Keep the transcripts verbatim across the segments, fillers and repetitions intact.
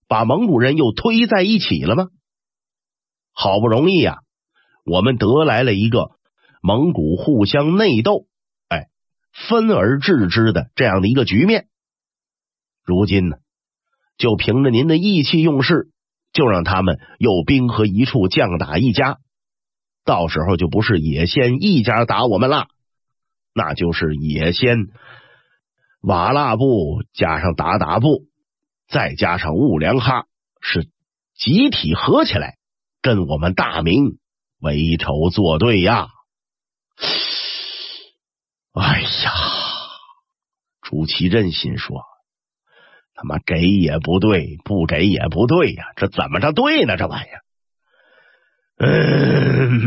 把蒙古人又推在一起了吗？好不容易啊，我们得来了一个蒙古互相内斗，哎，分而治之的这样的一个局面。如今呢，就凭着您的意气用事，就让他们又兵合一处，将打一家。到时候就不是野先一家打我们了，那就是野先瓦剌部加上鞑靼部，再加上兀良哈，是集体合起来跟我们大明为仇作对呀！哎呀，朱祁镇心说，他妈给也不对，不给也不对呀，这怎么着对呢？这玩意儿，嗯，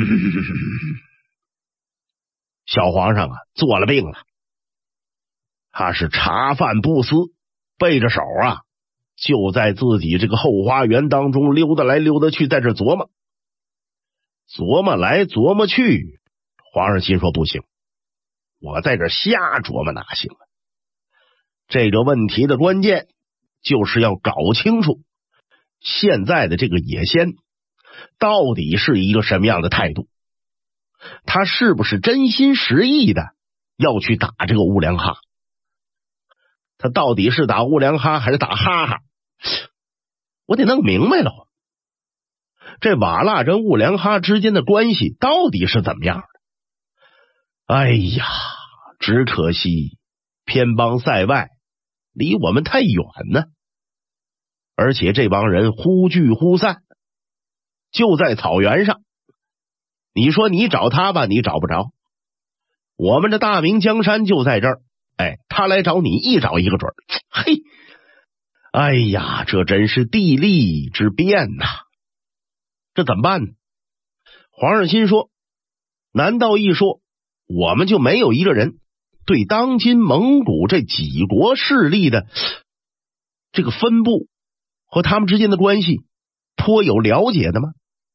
小皇上啊，做了病了，他是茶饭不思，背着手啊，就在自己这个后花园当中溜达来溜达去，在这琢磨，琢磨来琢磨去。皇上心说不行，我在这瞎琢磨哪行啊？这个问题的关键就是要搞清楚现在的这个野先到底是一个什么样的态度，他是不是真心实意的要去打这个兀良哈？他到底是打兀良哈还是打哈哈？我得弄明白了，这瓦剌跟兀良哈之间的关系到底是怎么样的？哎呀，只可惜偏邦塞外，离我们太远呢，而且这帮人忽聚忽散，就在草原上。你说你找他吧，你找不着。我们的大明江山就在这儿，哎，他来找你一找一个准儿。嘿，哎呀，这真是地利之变呐！这怎么办呢？皇上心说，难道一说我们就没有一个人对当今蒙古这几国势力的这个分布和他们之间的关系颇有了解的吗？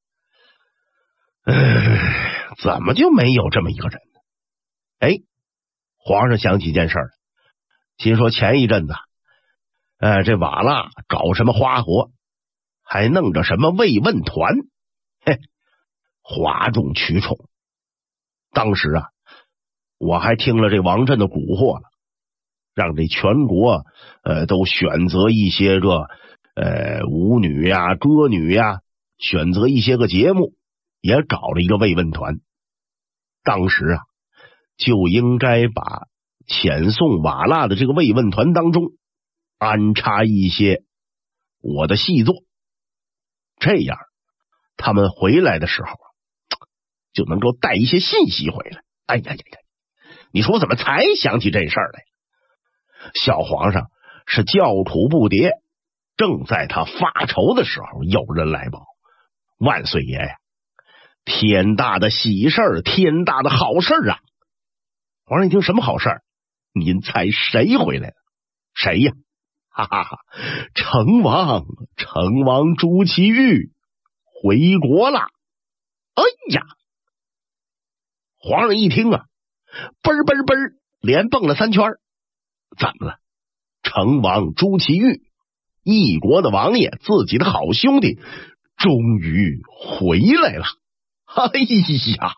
唉，怎么就没有这么一个人呢？哎，皇上想起一件事儿，心说前一阵子呃，这瓦剌搞什么花活，还弄着什么慰问团，嘿，哗众取宠。当时啊，我还听了这王振的蛊惑了，让这全国呃都选择一些个呃舞女呀、歌女呀，选择一些个节目，也搞了一个慰问团。当时啊，就应该把遣送瓦剌的这个慰问团当中安插一些我的细作，这样他们回来的时候就能够带一些信息回来。哎呀呀呀！你说我怎么才想起这事儿来？小皇上是叫苦不迭，正在他发愁的时候，有人来报：万岁爷呀，天大的喜事儿，天大的好事儿啊！皇上一听，什么好事儿？您猜谁回来了？谁呀？哈哈哈！成王，成王朱祁钰回国了！哎呀！皇上一听啊，嘣儿嘣儿嘣儿，连蹦了三圈。怎么了？成王朱祁钰，一国的王爷，自己的好兄弟，终于回来了！哎呀！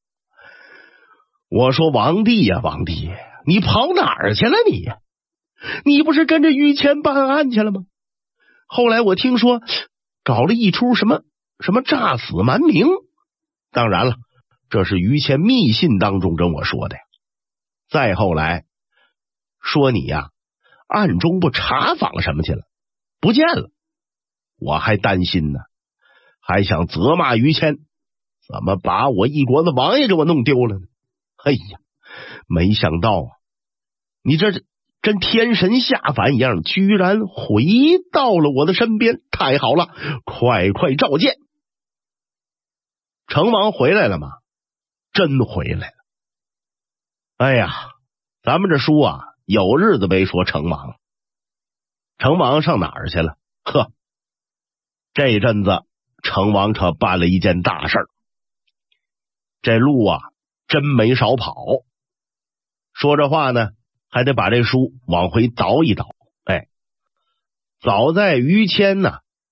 我说王帝呀，王帝，你跑哪儿去了你呀？你不是跟着于谦办案去了吗？后来我听说搞了一出什么什么诈死瞒名，当然了，这是于谦密信当中跟我说的呀。再后来说你呀，暗中不查访什么去了，不见了。我还担心呢，还想责骂于谦，怎么把我一国的王爷给我弄丢了呢？哎呀，没想到啊，你这跟天神下凡一样，居然回到了我的身边，太好了，快快召见。成王回来了吗？真回来了。哎呀，咱们这书啊，有日子没说成王了。成王上哪儿去了？呵，这阵子成王可办了一件大事儿，这路啊真没少跑。说这话呢，还得把这书往回倒一倒。哎， 早在于谦呢